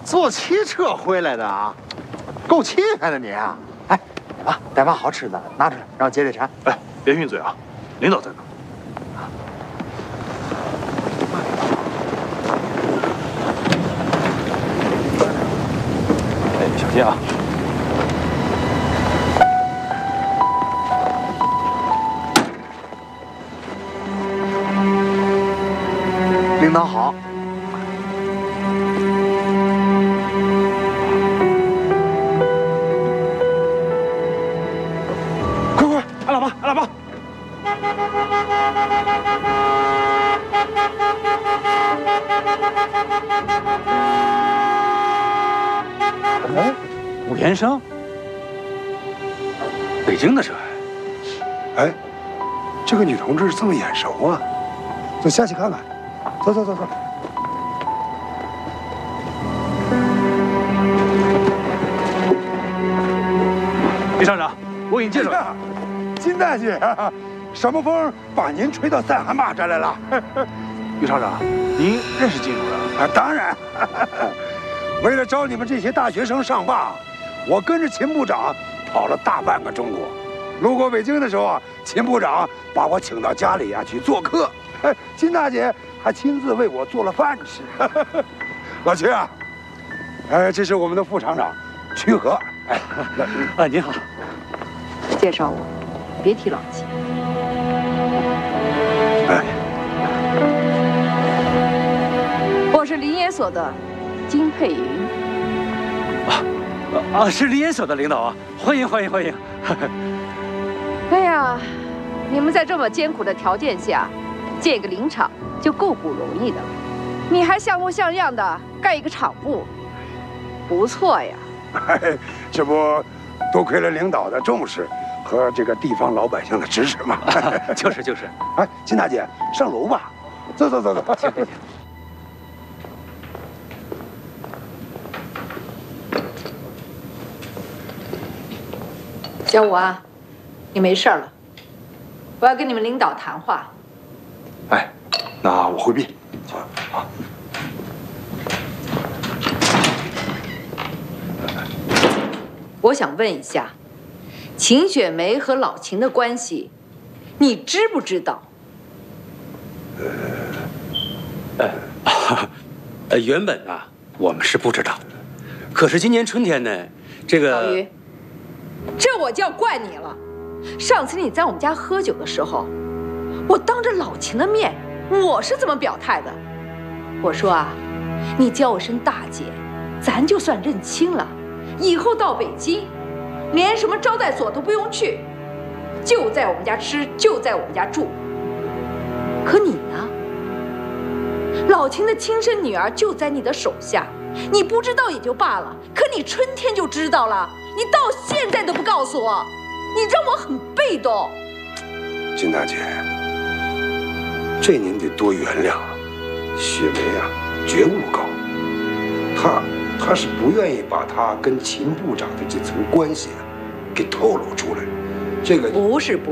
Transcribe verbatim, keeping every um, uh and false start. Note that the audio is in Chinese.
坐汽车回来的啊，够气派的你啊！哎，啊，带把好吃的拿出来，让我解解馋。 哎，别贫嘴啊，领导在呢。哎，小心啊！ 领导好。 按喇叭，按喇叭！ 哎，武连生，北京的是吧？ 哎，这个女同志这么眼熟啊！走下去看看，走走走走。 李厂长，我给你介绍。 金大姐，什么风把您吹到三蛤蟆这来了？ 于厂长，您认识金主任？ 啊，当然。为了招你们这些大学生上坝，我跟着秦部长跑了大半个中国。路过北京的时候啊，秦部长把我请到家里啊去做客，金大姐还亲自为我做了饭吃。老曲啊，哎，这是我们的副厂长曲和。哎， 啊，您好。 介绍我。 别提老七。 哎， 我是林研所的金佩云。 啊啊，是林研所的领导啊，欢迎欢迎欢迎。 哎呀，你们在这么艰苦的条件下建个林场就够不容易的了，你还像模像样的盖一个厂部，不错呀。 哎，这不多亏了领导的重视。 和这个地方老百姓的支持嘛， 就是就是。 哎，金大姐，上楼吧，走走走走。 行行行。 小武啊，你没事了，我要跟你们领导谈话。 哎，那我回避。好。 我想问一下。 秦雪梅和老秦的关系，你知不知道？ 呃，呃，原本啊，我们是不知道，可是今年春天呢，这个老于，这我就要怪你了。上次你在我们家喝酒的时候，我当着老秦的面，我是怎么表态的？我说啊，你叫我声大姐，咱就算认亲了，以后到北京。 连什么招待所都不用去，就在我们家吃，就在我们家住。可你呢？老秦的亲生女儿就在你的手下，你不知道也就罢了，可你春天就知道了，你到现在都不告诉我，你让我很被动。 金大姐，这您得多原谅啊。雪梅啊，觉悟高，她。 他是不愿意把他跟秦部长的这层关系啊，给透露出来，这个不是不。